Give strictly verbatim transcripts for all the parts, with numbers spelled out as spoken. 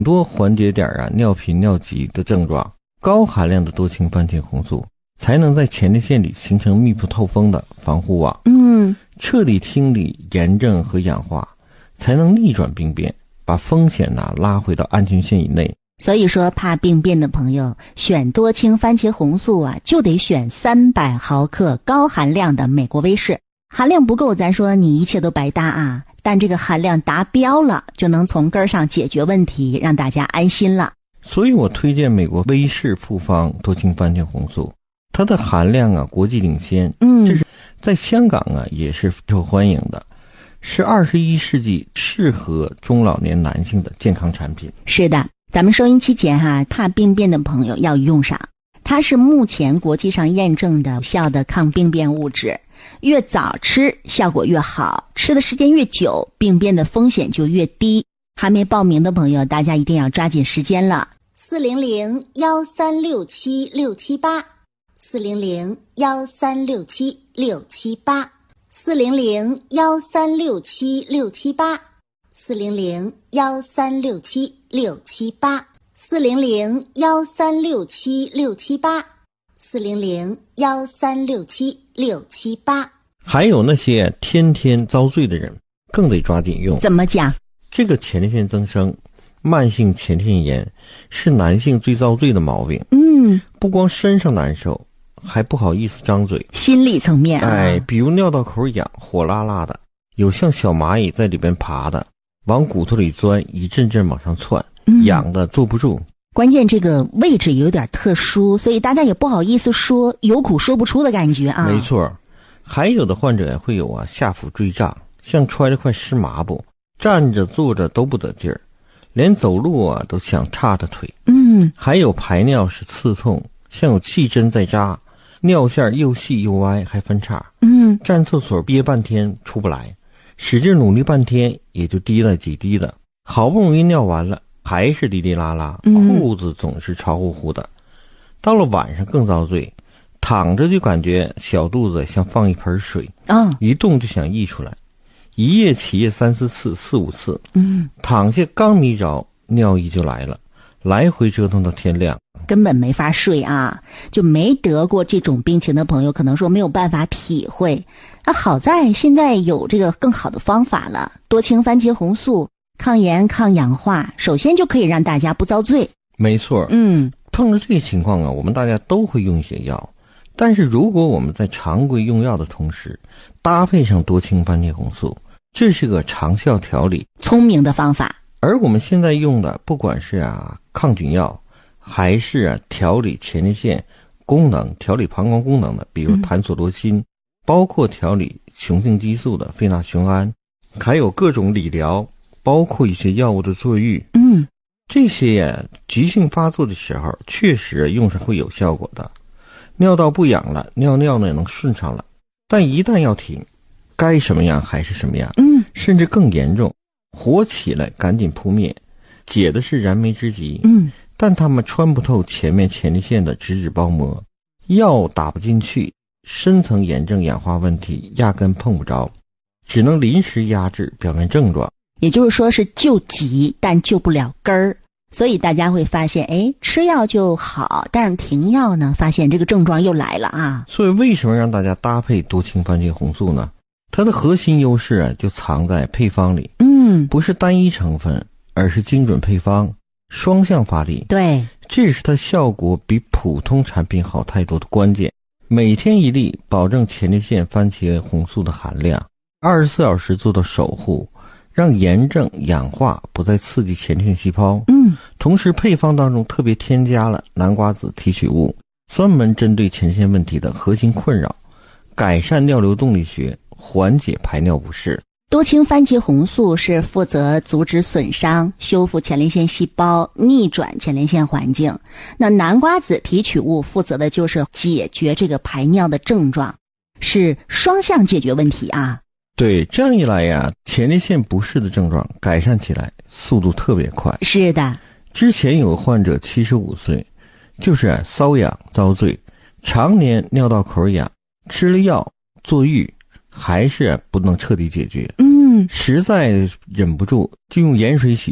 多缓解点啊尿频尿急的症状。高含量的多氢番茄红素才能在前列腺里形成密不透风的防护网， 嗯， 彻底清理炎症和氧化，才能逆转病变，把风险呢、啊、拉回到安全线以内。 所以说怕病变的朋友选多氢番茄红素啊，就得选三百毫克高含量的美国威士。含量不够，咱说你一切都白搭啊，但这个含量达标了，就能从根儿上解决问题，让大家安心了。 所以我推荐美国威士复方多氢番茄红素，它的含量啊国际领先， 嗯， 这是在香港啊也是受欢迎的，是二十一世纪适合中老年男性的健康产品。 是的，咱们收音机前哈，怕病变的朋友要用上，它是目前国际上验证的有效的抗病变物质，越早吃效果越好，吃的时间越久，病变的风险就越低。还没报名的朋友，大家一定要抓紧时间了。四零零幺三六七六七八，四零零幺三六七六七八，四零零幺三六七六七八，四零零幺三六七六七八，四零零幺三六七六七八，四零零幺三六七六七八。 还有那些天天遭罪的人，更得抓紧用。 怎么讲？ 这个前列腺增生，慢性前列腺炎是男性最遭罪的毛病。 嗯， 不光身上难受，还不好意思张嘴。 心理层面啊， 哎，比如尿道口痒，火辣辣的，有像小蚂蚁在里边爬的，往骨头里钻，一阵阵往上窜， 嗯、 痒的坐不住。 关键这个位置有点特殊，所以大家也不好意思说，有苦说不出的感觉啊。 没错，还有的患者会有啊下腹坠胀，像揣了块湿麻布，站着坐着都不得劲儿，连走路啊都想叉着腿。 嗯， 还有排尿时刺痛，像有气针在扎，尿线又细又歪，还分叉。 嗯， 站厕所憋半天出不来，使劲努力半天也就滴了几滴的，好不容易尿完了，还是滴滴啦啦，裤子总是潮乎乎的。到了晚上更遭罪，躺着就感觉小肚子像放一盆水， 哦， 一动就想溢出来，一夜起夜三四次四五次， 嗯， 躺下刚迷着，尿意就来了，来回折腾到天亮， 根本没法睡啊。就没得过这种病情的朋友可能说没有办法体会，那好在现在有这个更好的方法了，多氢番茄红素抗炎抗氧化，首先就可以让大家不遭罪。 没错， 嗯， 碰着这个情况啊，我们大家都会用一些药，但是如果我们在常规用药的同时搭配上多氢番茄红素，这是个长效调理聪明的方法。 而我们现在用的不管是啊抗菌药，还是啊调理前列腺功能、调理膀胱功能的，比如坦索罗辛、嗯、包括调理雄性激素的费那雄胺，还有各种理疗，包括一些药物的坐浴， 嗯， 这些呀急性发作的时候确实用上会有效果的，尿道不痒了，尿尿呢也能顺畅了，但一旦要停，该什么样还是什么样， 嗯， 甚至更严重，火起来赶紧扑灭，解的是燃眉之急， 嗯， 但他们穿不透前面前列腺的脂质包膜，药打不进去，深层炎症氧化问题压根碰不着，只能临时压制表面症状。 也就是说是救急，但救不了根儿。所以大家会发现，哎，吃药就好，但是停药呢，发现这个症状又来了啊。 所以为什么让大家搭配多氢番茄红素呢？它的核心优势啊，就藏在配方里。 嗯， 不是单一成分，而是精准配方，双向发力。 对， 这是它效果比普通产品好太多的关键。每天一粒，保证前列腺番茄红素的含量，二十四小时做到守护，让炎症氧化不再刺激前列腺细胞。 嗯， 同时配方当中特别添加了南瓜子提取物，专门针对前列腺问题的核心困扰，改善尿流动力学，缓解排尿不适。 多氢番茄红素是负责阻止损伤、修复前列腺细胞、逆转前列腺环境。那南瓜子提取物负责的就是解决这个排尿的症状，是双向解决问题啊。 对，这样一来呀，前列腺不适的症状改善起来速度特别快。 是的， 之前有个患者七十五岁，就是啊瘙痒遭罪，常年尿道口痒，吃了药坐浴，还是不能彻底解决。 嗯， 实在忍不住就用盐水洗，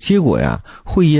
结果呀会因